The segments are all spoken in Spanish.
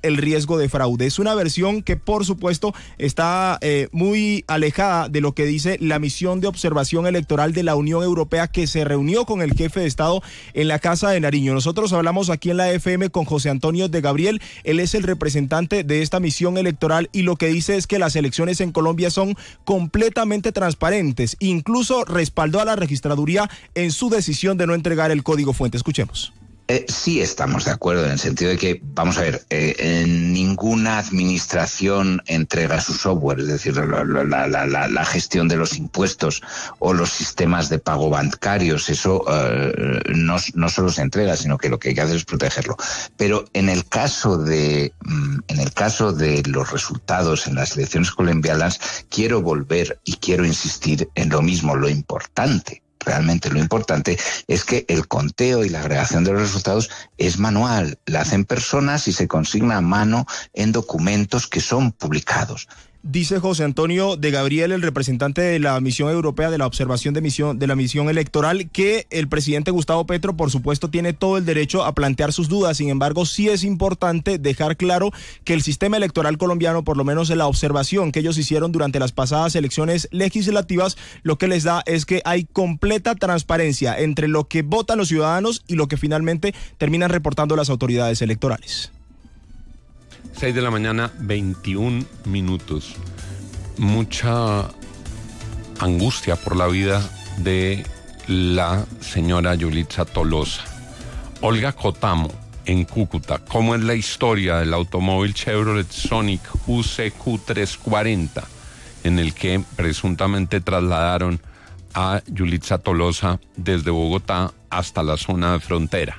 el riesgo de fraude. Es una versión que, por supuesto, está muy alejada de lo que dice la misión de observación electoral de la Unión Europea, que se reunió con el jefe de Estado en la Casa de Nariño. Nosotros hablamos aquí en la FM con José Antonio de Gabriel. Él es el representante de esta misión electoral y lo que dice es que las elecciones en Colombia son completamente transparentes. Incluso respaldó a la registraduría en su decisión de no entregar el código fuente. Escuchemos. Sí estamos de acuerdo en el sentido de que, vamos a ver, ninguna administración entrega su software, es decir, la gestión de los impuestos o los sistemas de pago bancarios, eso no solo se entrega, sino que lo que hay que hacer es protegerlo. Pero en el caso de los resultados en las elecciones colombianas, quiero volver y quiero insistir en lo mismo, lo importante. Realmente lo importante es que el conteo y la agregación de los resultados es manual, la hacen personas y se consigna a mano en documentos que son publicados. Dice José Antonio de Gabriel, el representante de la misión europea de la observación de la misión electoral, que el presidente Gustavo Petro, por supuesto, tiene todo el derecho a plantear sus dudas. Sin embargo, sí es importante dejar claro que el sistema electoral colombiano, por lo menos en la observación que ellos hicieron durante las pasadas elecciones legislativas, lo que les da es que hay completa transparencia entre lo que votan los ciudadanos y lo que finalmente terminan reportando las autoridades electorales. 6 de la mañana, 21 minutos. Mucha angustia por la vida de la señora Yulitza Tolosa. Olga Cotamo, en Cúcuta. ¿Cómo es la historia del automóvil Chevrolet Sonic UCQ340 en el que presuntamente trasladaron a Yulitza Tolosa desde Bogotá hasta la zona de frontera?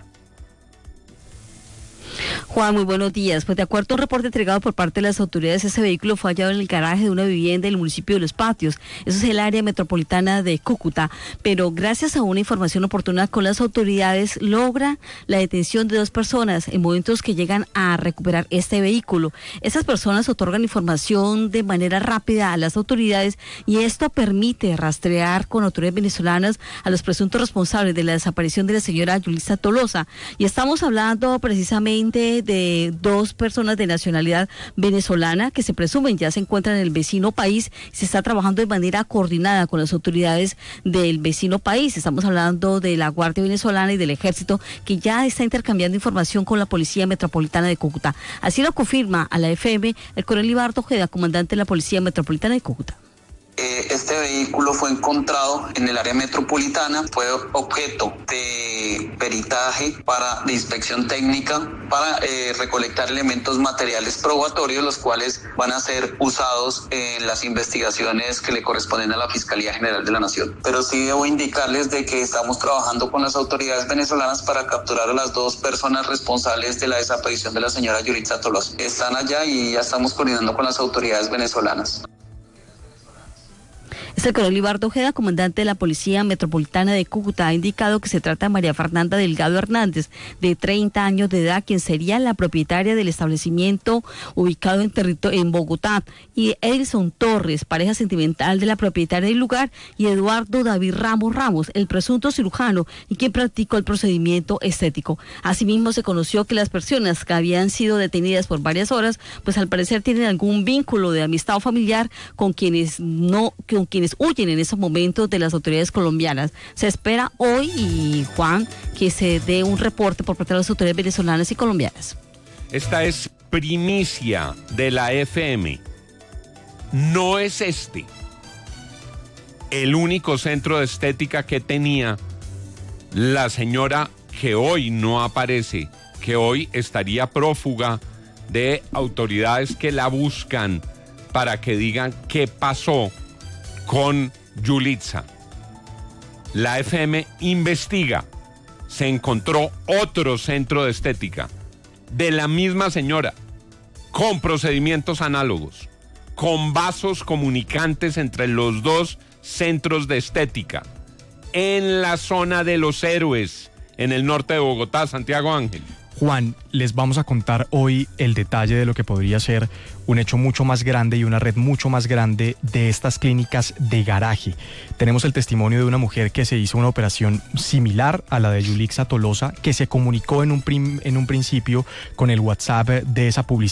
Juan, muy buenos días. Pues de acuerdo a un reporte entregado por parte de las autoridades, ese vehículo fue hallado en el garaje de una vivienda del municipio de Los Patios. Eso es el área metropolitana de Cúcuta. Pero gracias a una información oportuna con las autoridades, logra la detención de 2 personas en momentos que llegan a recuperar este vehículo. Esas personas otorgan información de manera rápida a las autoridades y esto permite rastrear con autoridades venezolanas a los presuntos responsables de la desaparición de la señora Yulitza Tolosa. Y estamos hablando precisamente de 2 personas de nacionalidad venezolana que se presumen ya se encuentran en el vecino país. Se está trabajando de manera coordinada con las autoridades del vecino país. Estamos hablando de la Guardia Venezolana y del Ejército, que ya está intercambiando información con la Policía Metropolitana de Cúcuta. Así lo confirma a la FM el coronel Libardo Ojeda, comandante de la Policía Metropolitana de Cúcuta. Este vehículo fue encontrado en el área metropolitana, fue objeto de peritaje de inspección técnica para recolectar elementos materiales probatorios, los cuales van a ser usados en las investigaciones que le corresponden a la Fiscalía General de la Nación. Pero sí debo indicarles de que estamos trabajando con las autoridades venezolanas para capturar a las 2 personas responsables de la desaparición de la señora Yulitza Tolosa. Están allá y ya estamos coordinando con las autoridades venezolanas. El coronel Libardo Ojeda, comandante de la Policía Metropolitana de Cúcuta, ha indicado que se trata de María Fernanda Delgado Hernández, de 30 años de edad, quien sería la propietaria del establecimiento ubicado en Bogotá, y Edison Torres, pareja sentimental de la propietaria del lugar, y Eduardo David Ramos, el presunto cirujano y quien practicó el procedimiento estético. Asimismo, se conoció que las personas que habían sido detenidas por varias horas, pues al parecer tienen algún vínculo de amistad o familiar con quienes huyen en esos momentos de las autoridades colombianas. Se espera hoy, y Juan, que se dé un reporte por parte de las autoridades venezolanas y colombianas. Esta es primicia de la FM. No es el único centro de estética que tenía la señora que hoy no aparece, que hoy estaría prófuga de autoridades que la buscan para que digan qué pasó con Yulitza. La FM investiga. Se encontró otro centro de estética de la misma señora, con procedimientos análogos, con vasos comunicantes entre los 2 centros de estética, en la zona de Los Héroes, en el norte de Bogotá. Santiago Ángel. Juan, les vamos a contar hoy el detalle de lo que podría ser un hecho mucho más grande y una red mucho más grande de estas clínicas de garaje. Tenemos el testimonio de una mujer que se hizo una operación similar a la de Yulitza Tolosa, que se comunicó en un principio con el WhatsApp de esa publicidad